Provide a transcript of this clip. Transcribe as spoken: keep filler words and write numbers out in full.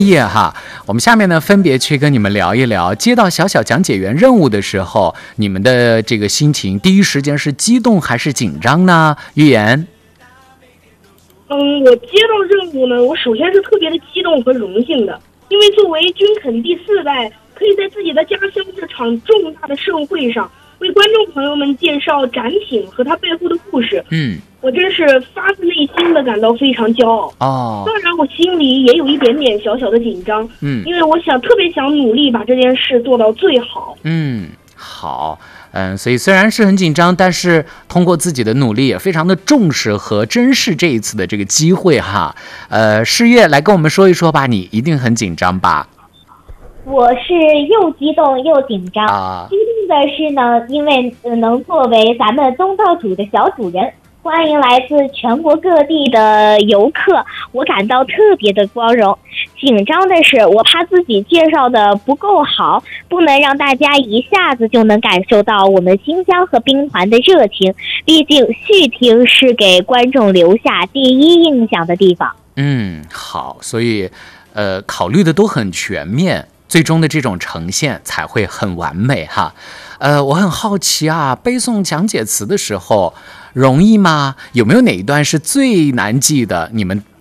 业哈，我们下面呢分别去跟你们聊一聊，接到小小讲解员任务的时候，你们的这个心情，第一时间是激动还是紧张呢？预言。 嗯，我接到任务呢，我首先是特别的激动和荣幸的，因为作为军垦第四代，可以在自己的家乡这场重大的盛会上，为观众朋友们介绍展品和它背后的故事。 嗯， 我真是发自内心的感到非常骄傲。 哦， 当然我心里也有一点点小小的紧张。 嗯， 因为我想特别想努力把这件事做到最好。 嗯，好。嗯，所以虽然是很紧张，但是通过自己的努力，也非常的重视和珍视这一次的这个机会哈。呃，世月来跟我们说一说吧，你一定很紧张吧？ 我是又激动又紧张。 啊， 激动的是呢，因为、呃、能作为咱们东道主的小主人，欢迎来自全国各地的游客，我感到特别的光荣。紧张的是，我怕自己介绍的不够好，不能让大家一下子就能感受到我们新疆和兵团的热情。毕竟续听是给观众留下第一印象的地方。 嗯，好，所以，呃，考虑的都很全面，最终的这种呈现才会很完美哈。呃，我很好奇啊，背诵讲解词的时候容易吗？有没有哪一段是最难记的？你们把